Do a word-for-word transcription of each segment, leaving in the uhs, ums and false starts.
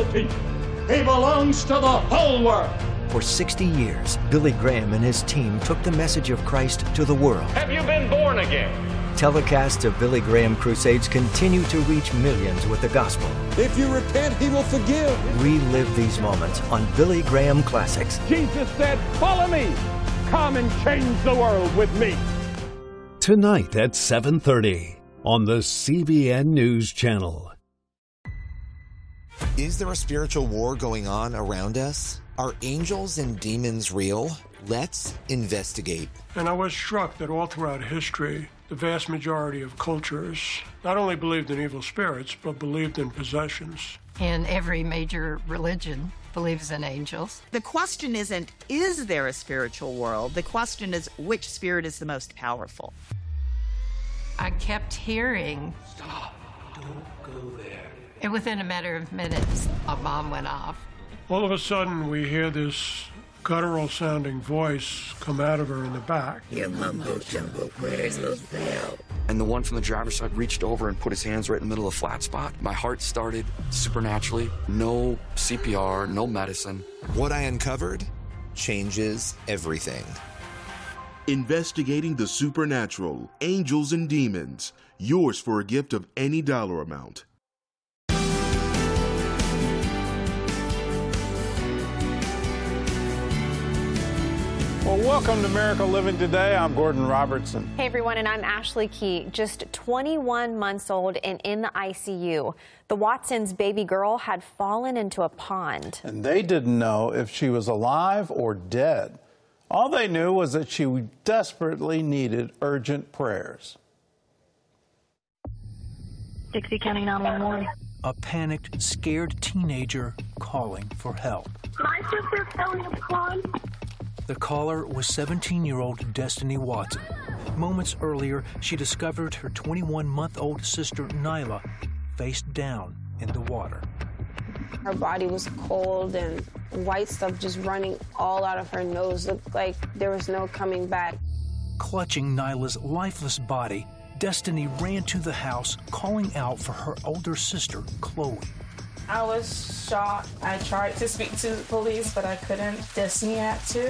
royalty. He belongs to the whole world. For sixty years, Billy Graham and his team took the message of Christ to the world. Have you been born again? Telecasts of Billy Graham crusades continue to reach millions with the gospel. If you repent, he will forgive. Relive these moments on Billy Graham Classics. Jesus said, follow me. Come and change the world with me. Tonight at seven thirty on the C B N News Channel. Is there a spiritual war going on around us? Are angels and demons real? Let's investigate. And I was struck that all throughout history, the vast majority of cultures not only believed in evil spirits, but believed in possessions. And every major religion believes in angels. The question isn't, is there a spiritual world? The question is, which spirit is the most powerful? I kept hearing, Stop, don't go there. And within a matter of minutes, a bomb went off. All of a sudden, we hear this guttural-sounding voice come out of her in the back. Your mumbo-jumbo prayers will fail. And the one from the driver's side reached over and put his hands right in the middle of the flat spot. My heart started supernaturally. No C P R, no medicine. What I uncovered changes everything. Investigating the supernatural, angels and demons. Yours for a gift of any dollar amount. Well, welcome to Miracle Living Today. I'm Gordon Robertson. Hey, everyone, and I'm Ashley Key. Just twenty-one months old and in the I C U. The Watsons' baby girl had fallen into a pond. And they didn't know if she was alive or dead. All they knew was that she desperately needed urgent prayers. Dixie County nine one one. A panicked, scared teenager calling for help. My sister fell in a pond. The caller was seventeen-year-old Destiny Watson. Moments earlier, she discovered her twenty-one-month-old sister, Nyla, face down in the water. Her body was cold and white stuff just running all out of her nose. Looked like there was no coming back. Clutching Nyla's lifeless body, Destiny ran to the house, calling out for her older sister, Chloe. I was shocked. I tried to speak to the police, but I couldn't. Destiny had to.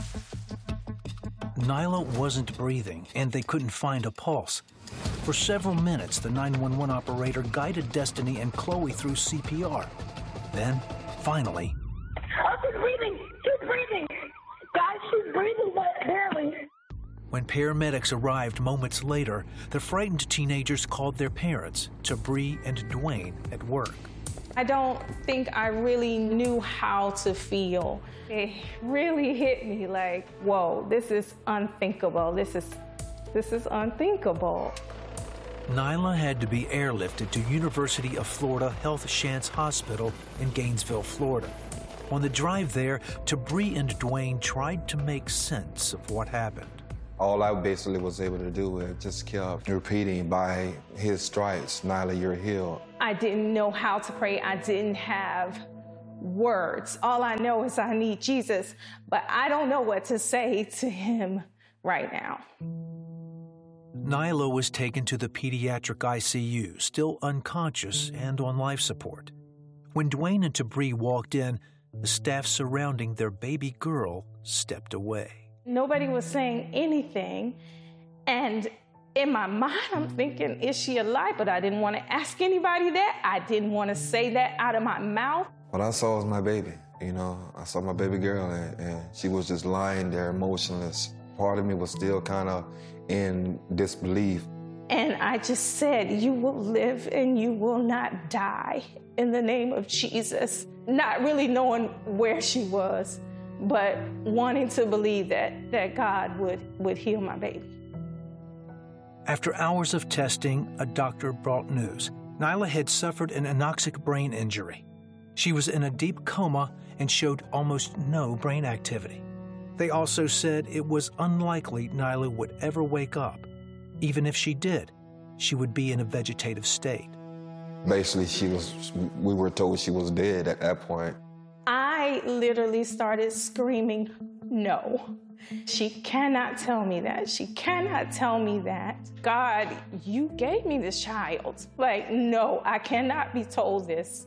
Nyla wasn't breathing, and they couldn't find a pulse. For several minutes, the nine one one operator guided Destiny and Chloe through C P R. Then, finally... Oh, she's breathing! She's breathing! Guys, she's breathing, but barely. When paramedics arrived moments later, the frightened teenagers called their parents, Tabri and Dwayne, at work. I don't think I really knew how to feel. It really hit me like, whoa, this is unthinkable. This is, this is unthinkable. Nyla had to be airlifted to University of Florida Health Shands Hospital in Gainesville, Florida. On the drive there, Tabri and Dwayne tried to make sense of what happened. All I basically was able to do was just keep repeating, by his stripes, Nyla, you're healed. I didn't know how to pray. I didn't have words. All I know is I need Jesus, but I don't know what to say to him right now. Nyla was taken to the pediatric I C U, still unconscious and on life support. When Dwayne and Tabri walked in, the staff surrounding their baby girl stepped away. Nobody was saying anything, and in my mind, I'm thinking, is she alive? But I didn't want to ask anybody that. I didn't want to say that out of my mouth. What I saw was my baby, you know. I saw my baby girl, and, and she was just lying there motionless. Part of me was still kind of in disbelief. And I just said, you will live and you will not die in the name of Jesus. Not really knowing where she was, but wanting to believe that, that God would, would heal my baby. After hours of testing, a doctor brought news. Nyla had suffered an anoxic brain injury. She was in a deep coma and showed almost no brain activity. They also said it was unlikely Nyla would ever wake up. Even if she did, she would be in a vegetative state. Basically, she was, we were told she was dead at that point. I literally started screaming, no. She cannot tell me that. She cannot tell me that. God, you gave me this child. Like, no, I cannot be told this.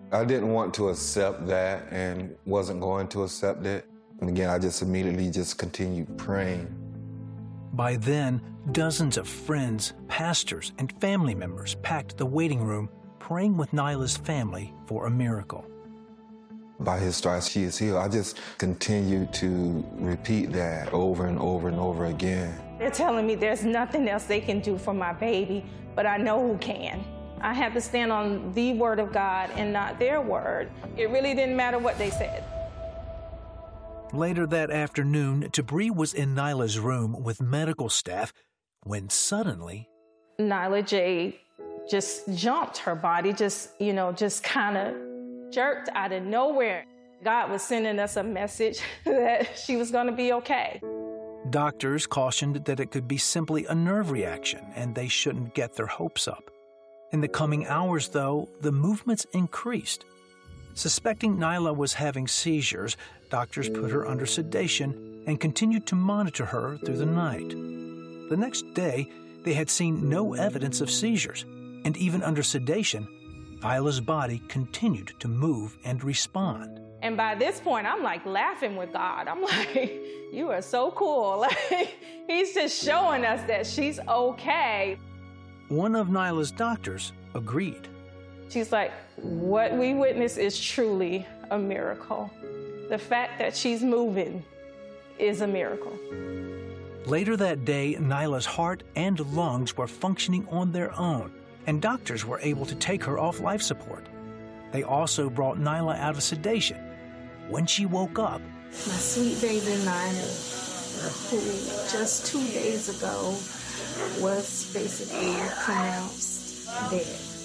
I didn't want to accept that and wasn't going to accept it. And again, I just immediately just continued praying. By then, dozens of friends, pastors, and family members packed the waiting room, praying with Nyla's family for a miracle. By his stripes, she is healed. I just continued to repeat that over and over and over again. They're telling me there's nothing else they can do for my baby, but I know who can. I have to stand on the word of God and not their word. It really didn't matter what they said. Later that afternoon, Tabri was in Nyla's room with medical staff when suddenly... Nyla J just jumped. Her body just, you know, just kind of jerked out of nowhere. God was sending us a message that she was going to be okay. Doctors cautioned that it could be simply a nerve reaction and they shouldn't get their hopes up. In the coming hours, though, the movements increased. Suspecting Nyla was having seizures, doctors put her under sedation and continued to monitor her through the night. The next day, they had seen no evidence of seizures, and even under sedation, Nyla's body continued to move and respond. And by this point, I'm like laughing with God. I'm like, you are so cool. Like, he's just showing us that she's okay. One of Nyla's doctors agreed. She's like, what we witnessed is truly a miracle. The fact that she's moving is a miracle. Later that day, Nyla's heart and lungs were functioning on their own, and doctors were able to take her off life support. They also brought Nyla out of sedation. When she woke up, my sweet baby Nyla, who just two days ago was basically pronounced dead.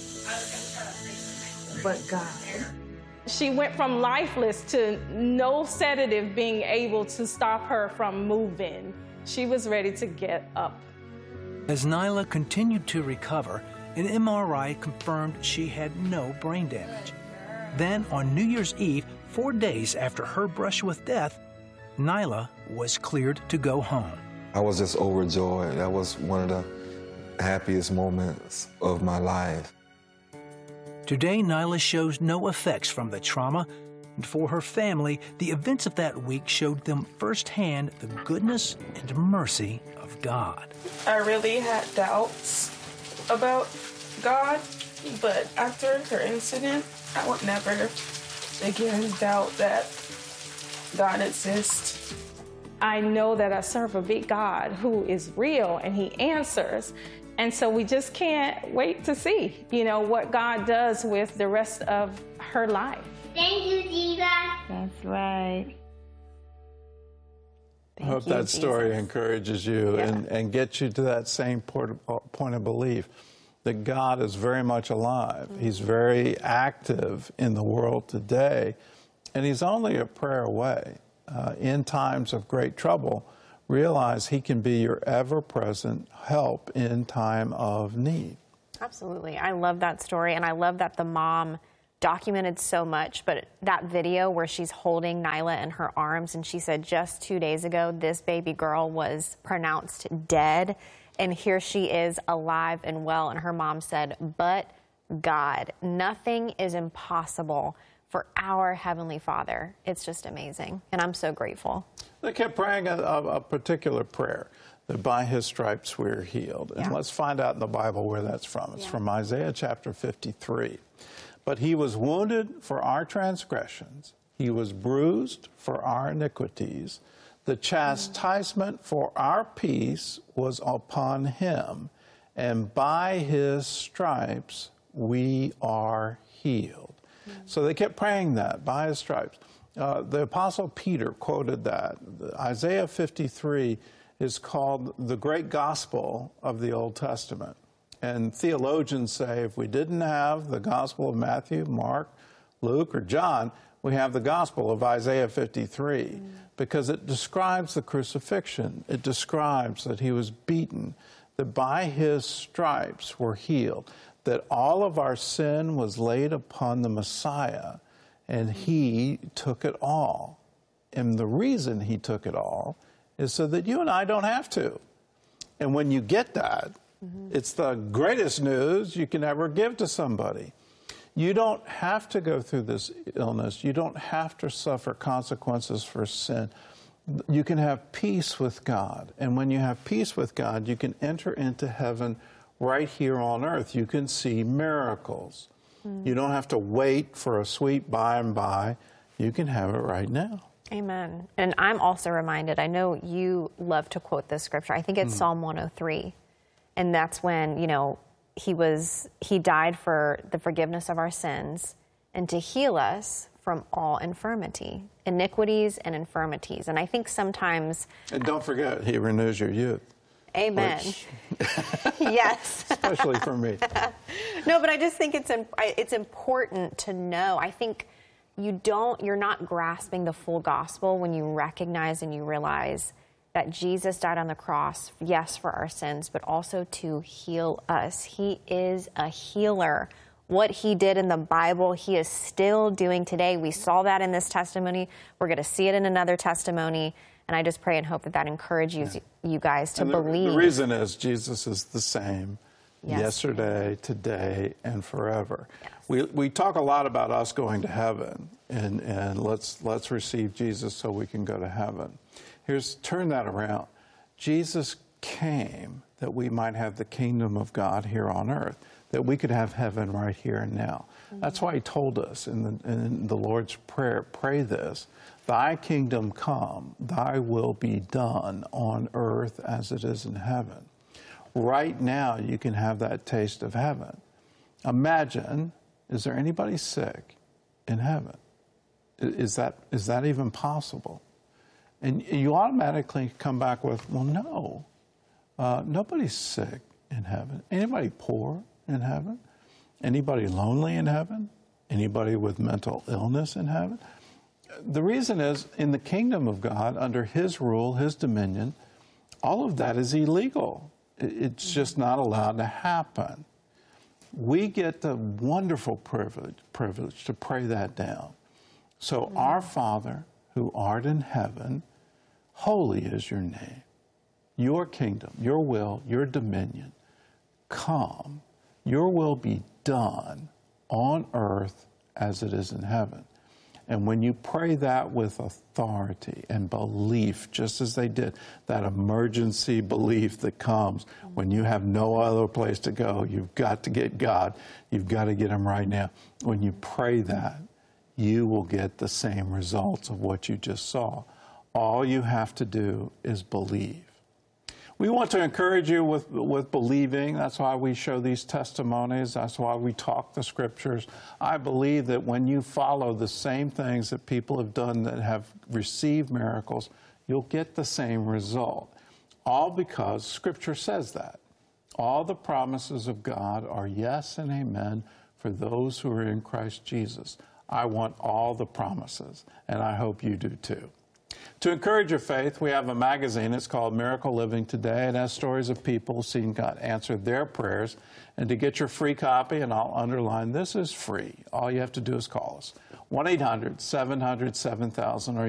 But God. She went from lifeless to no sedative being able to stop her from moving. She was ready to get up. As Nyla continued to recover, an M R I confirmed she had no brain damage. Then, on New Year's Eve, four days after her brush with death, Nyla was cleared to go home. I was just overjoyed. That was one of the happiest moments of my life. Today, Nyla shows no effects from the trauma, and for her family, the events of that week showed them firsthand the goodness and mercy of God. I really had doubts about God, but after her incident, I would never again doubt that God exists. I know that I serve a big God who is real and he answers. And so we just can't wait to see, you know, what God does with the rest of her life. Thank you, Jesus. That's right. I hope you, that story Jesus. encourages you Yeah. and, and gets you to that same point of, point of belief that God is very much alive. Mm-hmm. He's very active in the world today, and he's only a prayer away. Uh, in times of great trouble, realize he can be your ever-present help in time of need. Absolutely. I love that story, and I love that the mom documented so much, but that video where she's holding Nyla in her arms, and she said just two days ago, this baby girl was pronounced dead, and here she is alive and well, and her mom said, but God, nothing is impossible for our Heavenly Father. It's just amazing, and I'm so grateful. They kept praying a, a, a particular prayer, that by his stripes we're healed. And Yeah. let's find out in the Bible where that's from. It's Yeah. from Isaiah chapter fifty-three. But he was wounded for our transgressions, he was bruised for our iniquities. The chastisement for our peace was upon him, and by his stripes we are healed. So they kept praying that, by his stripes. Uh, the Apostle Peter quoted that. Isaiah fifty-three is called the great gospel of the Old Testament. And theologians say if we didn't have the gospel of Matthew, Mark, Luke, or John, we have the gospel of Isaiah fifty-three, mm. because it describes the crucifixion. It describes that he was beaten, that by his stripes we're healed, that all of our sin was laid upon the Messiah, and he took it all. And the reason he took it all is so that you and I don't have to. And when you get that, mm-hmm. it's the greatest news you can ever give to somebody. You don't have to go through this illness. You don't have to suffer consequences for sin. You can have peace with God. And when you have peace with God, you can enter into heaven right here on earth. You can see miracles. Mm. You don't have to wait for a sweet by and by. You can have it right now. Amen. And I'm also reminded, I know you love to quote this scripture. I think it's mm. Psalm one oh three. And that's when, you know, he was, he died for the forgiveness of our sins and to heal us from all infirmity, iniquities and infirmities. And I think sometimes... And don't forget, he renews your youth. Amen. Which, yes. Especially for me. No, but I just think it's it's important to know. I think you don't, you're not grasping the full gospel when you recognize and you realize that Jesus died on the cross, yes, for our sins, but also to heal us. He is a healer. What he did in the Bible, he is still doing today. We saw that in this testimony. We're going to see it in another testimony. And I just pray and hope that that encourages yeah. you guys to and the, believe. The reason is Jesus is the same yes. yesterday, today, and forever. Yes. We we talk a lot about us going to heaven, and, and let's let's receive Jesus so we can go to heaven. Here's, turn that around. Jesus came that we might have the kingdom of God here on earth, that we could have heaven right here and now. Mm-hmm. That's why he told us in the, in the Lord's Prayer, pray this, thy kingdom come, thy will be done on earth as it is in heaven. Right now, you can have that taste of heaven. Imagine, is there anybody sick in heaven? Is that, is that even possible? And you automatically come back with, well, no, uh, nobody's sick in heaven. Anybody poor in heaven? Anybody lonely in heaven? Anybody with mental illness in heaven? The reason is, in the kingdom of God, under his rule, his dominion, all of that is illegal. It's just not allowed to happen. We get the wonderful privilege, privilege to pray that down. So, mm-hmm. Our Father, who art in heaven, holy is your name. Your kingdom, your will, your dominion, come. Your will be done on earth as it is in heaven. And when you pray that with authority and belief, just as they did, that emergency belief that comes when you have no other place to go, you've got to get God, you've got to get him right now. When you pray that, you will get the same results of what you just saw. All you have to do is believe. We want to encourage you with, with believing. That's why we show these testimonies. That's why we talk the scriptures. I believe that when you follow the same things that people have done that have received miracles, you'll get the same result. All because Scripture says that. All the promises of God are yes and amen for those who are in Christ Jesus. I want all the promises, and I hope you do too. To encourage your faith, we have a magazine. It's called Miracle Living Today. It has stories of people seeing God answer their prayers. And to get your free copy, and I'll underline, this is free. All you have to do is call us. one eight hundred seven hundred seven thousand, or